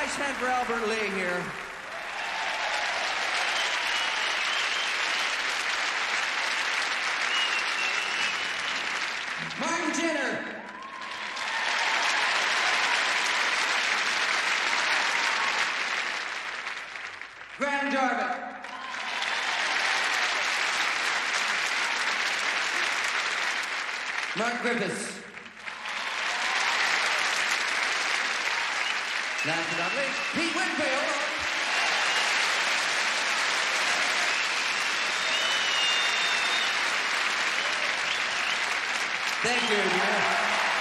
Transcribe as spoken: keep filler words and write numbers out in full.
nice hand for Albert Lee here. Martin Jenner. Graham Jarvis. Mark Griffiths. Last but not least, Pete Winfield. Thank you, dear.